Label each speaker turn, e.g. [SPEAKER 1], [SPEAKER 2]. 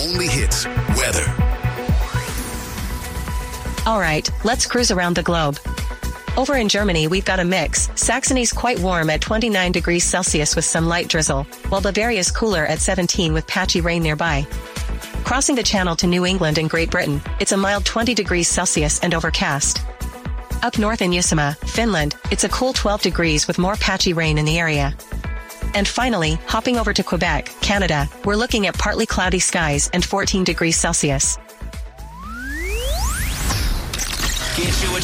[SPEAKER 1] only hits weather.
[SPEAKER 2] All right, let's cruise around the globe. Over in Germany, we've got a mix. Saxony's quite warm at 29 degrees Celsius with some light drizzle, while Bavaria's cooler at 17 with patchy rain nearby. Crossing the channel to New England and Great Britain, it's a mild 20 degrees Celsius and overcast. Up north in Uusimaa, Finland, it's a cool 12 degrees with more patchy rain in the area. And finally, hopping over to Quebec, Canada, we're looking at partly cloudy skies and 14 degrees Celsius.